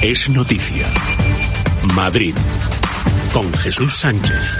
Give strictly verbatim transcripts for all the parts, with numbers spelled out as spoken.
es noticia. Madrid, con Jesús Sánchez.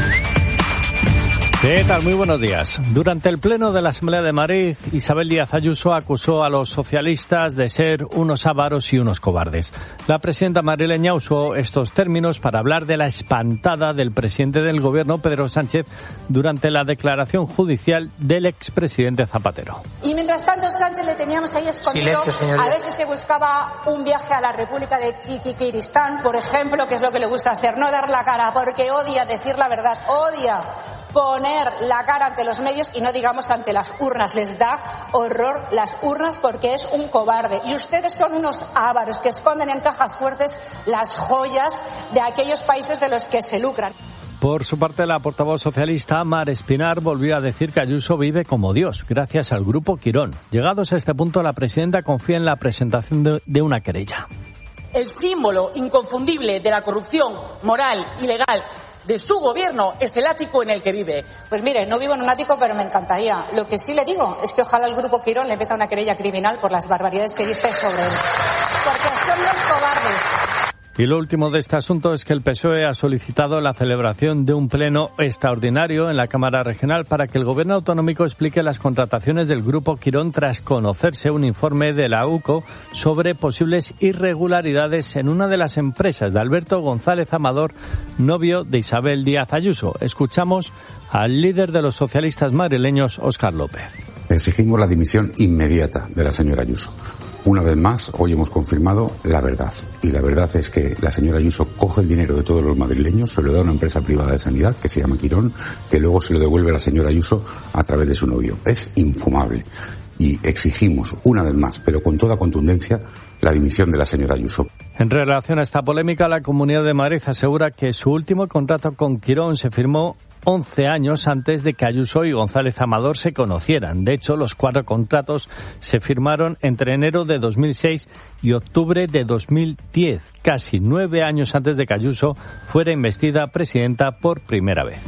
¿Qué tal? Muy buenos días. Durante el pleno de la Asamblea de Madrid, Isabel Díaz Ayuso acusó a los socialistas de ser unos ávaros y unos cobardes. La presidenta madrileña usó estos términos para hablar de la espantada del presidente del Gobierno, Pedro Sánchez, durante la declaración judicial del expresidente Zapatero. Y mientras tanto, Sánchez le teníamos ahí escondido. Silencio, a veces se buscaba un viaje a la República de Chiquiristán, por ejemplo, que es lo que le gusta hacer, no dar la cara, porque odia decir la verdad, odia poner la cara ante los medios y no digamos ante las urnas. Les da horror las urnas porque es un cobarde. Y ustedes son unos ávaros que esconden en cajas fuertes las joyas de aquellos países de los que se lucran. Por su parte, la portavoz socialista Mar Espinar volvió a decir que Ayuso vive como Dios, gracias al Grupo Quirón. Llegados a este punto, la presidenta confía en la presentación de, de una querella. El símbolo inconfundible de la corrupción moral y legal de su gobierno es el ático en el que vive. Pues mire, no vivo en un ático, pero me encantaría. Lo que sí le digo es que ojalá el Grupo Quirón le meta una querella criminal por las barbaridades que dice sobre él. Porque son los cobardes. Y lo último de este asunto es que el P S O E ha solicitado la celebración de un pleno extraordinario en la Cámara Regional para que el Gobierno autonómico explique las contrataciones del Grupo Quirón tras conocerse un informe de la U C O sobre posibles irregularidades en una de las empresas de Alberto González Amador, novio de Isabel Díaz Ayuso. Escuchamos al líder de los socialistas madrileños, Óscar López. Exigimos la dimisión inmediata de la señora Ayuso. Una vez más, hoy hemos confirmado la verdad. Y la verdad es que la señora Ayuso coge el dinero de todos los madrileños, se lo da a una empresa privada de sanidad que se llama Quirón, que luego se lo devuelve a la señora Ayuso a través de su novio. Es infumable. Y exigimos, una vez más, pero con toda contundencia, la dimisión de la señora Ayuso. En relación a esta polémica, la Comunidad de Madrid asegura que su último contrato con Quirón se firmó once años antes de que Ayuso y González Amador se conocieran. De hecho, los cuatro contratos se firmaron entre enero de dos mil seis y octubre de dos mil diez, casi nueve años antes de que Ayuso fuera investida presidenta por primera vez.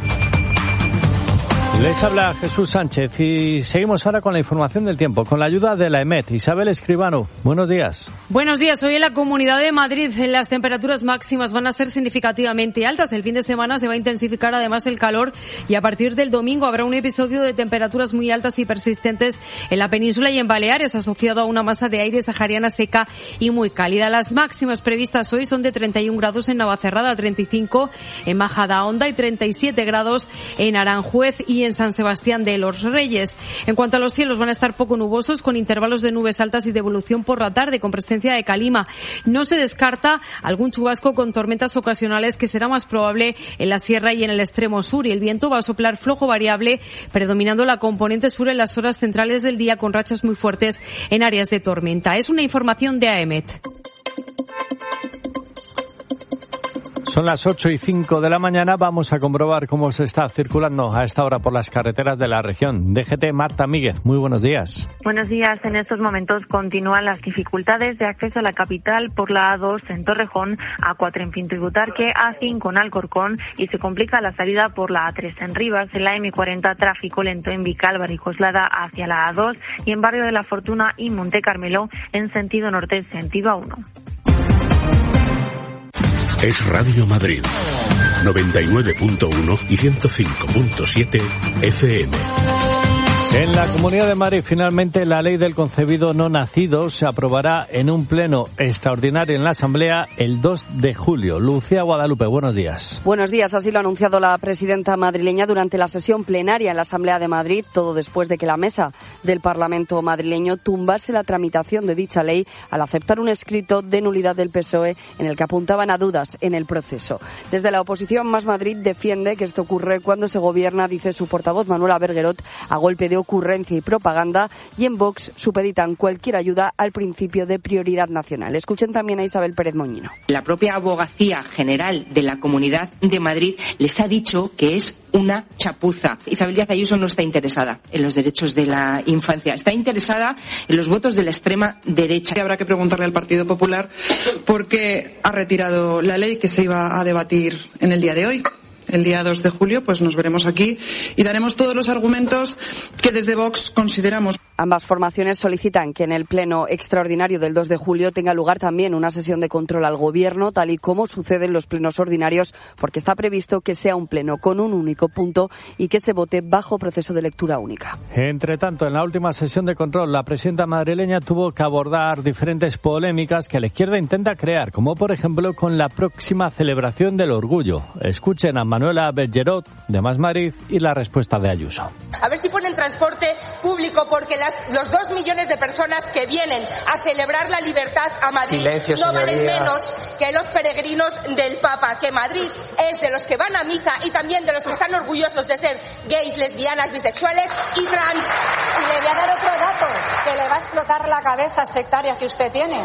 Les habla Jesús Sánchez y seguimos ahora con la información del tiempo, con la ayuda de la EMET. Isabel Escribano, buenos días. Buenos días. Hoy en la Comunidad de Madrid las temperaturas máximas van a ser significativamente altas. El fin de semana se va a intensificar además el calor y a partir del domingo habrá un episodio de temperaturas muy altas y persistentes en la península y en Baleares, asociado a una masa de aire sahariana seca y muy cálida. Las máximas previstas hoy son de treinta y un grados en Navacerrada, treinta y cinco en Majadahonda y treinta y siete grados en Aranjuez y en San Sebastián de los Reyes. En cuanto a los cielos, van a estar poco nubosos con intervalos de nubes altas y de evolución por la tarde con presencia de calima. No se descarta algún chubasco con tormentas ocasionales que será más probable en la sierra y en el extremo sur, y el viento va a soplar flojo variable predominando la componente sur en las horas centrales del día con rachas muy fuertes en áreas de tormenta. Es una información de AEMET. Son las ocho y cinco de la mañana. Vamos a comprobar cómo se está circulando a esta hora por las carreteras de la región. D G T, Marta Míguez, muy buenos días. Buenos días. En estos momentos continúan las dificultades de acceso a la capital por la A dos en Torrejón, A cuatro en Pinto y Butarque, A cinco en Alcorcón y se complica la salida por la A tres en Rivas, en la M cuarenta tráfico lento en Vicálvaro y Coslada hacia la A dos y en Barrio de la Fortuna y Monte Carmelo en sentido norte, sentido A uno. Es Radio Madrid, noventa y nueve punto uno y ciento cinco punto siete F M. En la Comunidad de Madrid, finalmente, la ley del concebido no nacido se aprobará en un pleno extraordinario en la Asamblea el dos de julio. Lucía Guadalupe, buenos días. Buenos días. Así lo ha anunciado la presidenta madrileña durante la sesión plenaria en la Asamblea de Madrid, todo después de que la mesa del Parlamento madrileño tumbase la tramitación de dicha ley al aceptar un escrito de nulidad del P S O E en el que apuntaban a dudas en el proceso. Desde la oposición, Más Madrid defiende que esto ocurre cuando se gobierna, dice su portavoz Manuela Berguerot, a golpe de ocurrencia y propaganda, y en Vox supeditan cualquier ayuda al principio de prioridad nacional. Escuchen también a Isabel Pérez Moñino. La propia Abogacía General de la Comunidad de Madrid les ha dicho que es una chapuza. Isabel Díaz Ayuso no está interesada en los derechos de la infancia, está interesada en los votos de la extrema derecha. Y habrá que preguntarle al Partido Popular por qué ha retirado la ley que se iba a debatir en el día de hoy. El día dos de julio, pues nos veremos aquí y daremos todos los argumentos que desde Vox consideramos. Ambas formaciones solicitan que en el pleno extraordinario del dos de julio tenga lugar también una sesión de control al Gobierno, tal y como sucede en los plenos ordinarios, porque está previsto que sea un pleno con un único punto y que se vote bajo proceso de lectura única. Entre tanto, en la última sesión de control, la presidenta madrileña tuvo que abordar diferentes polémicas que la izquierda intenta crear, como por ejemplo con la próxima celebración del orgullo. Escuchen a Manuela Bellerot, de Más Madrid, y la respuesta de Ayuso. A ver si ponen transporte público, porque las, los dos millones de personas que vienen a celebrar la libertad a Madrid Silencio, no valen señorías. menos que los peregrinos del Papa, que Madrid es de los que van a misa y también de los que están orgullosos de ser gays, lesbianas, bisexuales y trans. Y le voy a dar otro dato que le va a explotar la cabeza sectaria que usted tiene.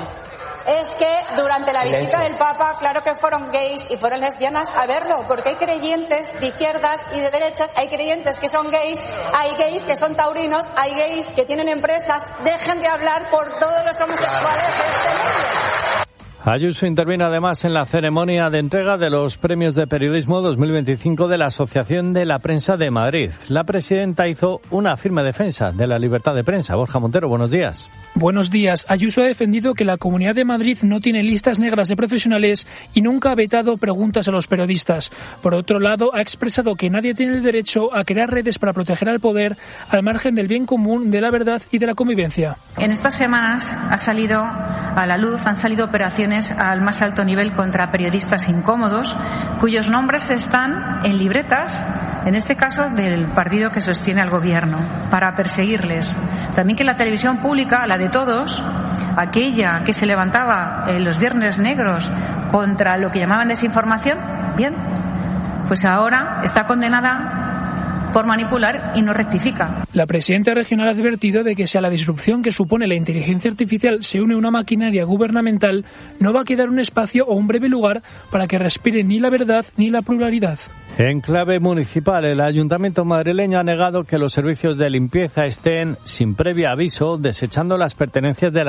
Es que durante la visita del Papa, claro que fueron gays y fueron lesbianas a verlo, porque hay creyentes de izquierdas y de derechas, hay creyentes que son gays, hay gays que son taurinos, hay gays que tienen empresas. Dejen de hablar por todos los homosexuales de este mundo. Ayuso interviene además en la ceremonia de entrega de los Premios de Periodismo dos mil veinticinco de la Asociación de la Prensa de Madrid. La presidenta hizo una firme defensa de la libertad de prensa. Borja Montero, buenos días. Buenos días. Ayuso ha defendido que la Comunidad de Madrid no tiene listas negras de profesionales y nunca ha vetado preguntas a los periodistas. Por otro lado, ha expresado que nadie tiene el derecho a crear redes para proteger al poder al margen del bien común, de la verdad y de la convivencia. En estas semanas ha salido a la luz, han salido operaciones al más alto nivel contra periodistas incómodos, cuyos nombres están en libretas, en este caso del partido que sostiene al gobierno, para perseguirles. También que la televisión pública, la de todos, aquella que se levantaba en los viernes negros contra lo que llamaban desinformación, bien, pues ahora está condenada por manipular y no rectifica. La presidenta regional ha advertido de que si a la disrupción que supone la inteligencia artificial se une una maquinaria gubernamental, no va a quedar un espacio o un breve lugar para que respire ni la verdad ni la pluralidad. En clave municipal, el Ayuntamiento madrileño ha negado que los servicios de limpieza estén, sin previo aviso, desechando las pertenencias de la